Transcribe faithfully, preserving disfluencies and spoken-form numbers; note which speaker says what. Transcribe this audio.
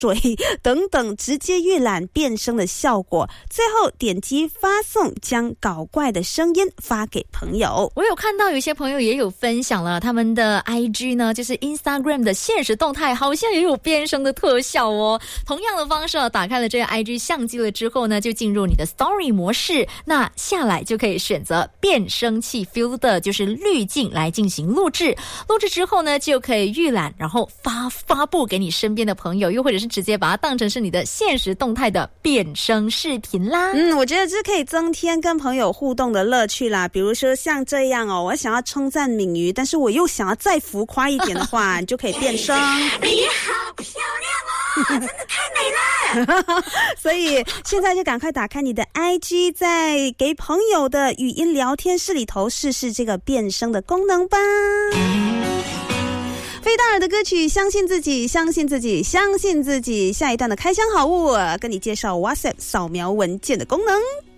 Speaker 1: 水等等，直接预览变声的效果。最后点击发送，将搞怪的声音发给朋友。
Speaker 2: 我有看到有些朋友也有分享了他们的 I G 呢，就是 Instagram 的现实动态，好像也有变声的特效哦。同样的方式啊，打开了这个 I G 相机了之后呢，就进入你的 Story 模式，那下来就可以选择变声器 Filter， 就是滤镜来进行录制。录制之后呢，就可以预览，然后发发布给你身边的朋友，又或者是直接把它当成是你的现实动态的变声视频啦。
Speaker 1: 嗯，我觉得这可以增添跟朋友互动的乐趣啦。比如说像这样哦，我想要称赞敏瑜，但是我又想要再浮夸一点的话，你就可以变声。
Speaker 3: 你好漂亮哦，真的太美了。
Speaker 1: 所以现在就赶快打开你的 I G， 在给朋友的语音聊天室里头试试这个变声的功能吧。费达尔的歌曲，相信自己，相信自己，相信自己。下一段的开箱好物，跟你介绍 WhatsApp 扫描文件的功能。